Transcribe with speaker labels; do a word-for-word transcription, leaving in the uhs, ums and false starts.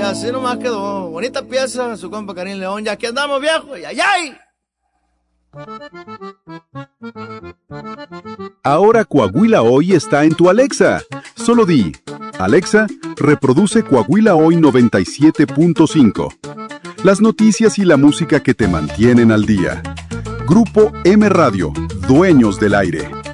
Speaker 1: así nomás quedó. Bonita pieza, su compa Karim León. Ya aquí andamos, viejo. ¡Ay, ay!
Speaker 2: Ahora Coahuila Hoy está en tu Alexa. Solo di, Alexa, reproduce Coahuila Hoy noventa y siete punto cinco. Las noticias y la música que te mantienen al día. Grupo M Radio, dueños del aire.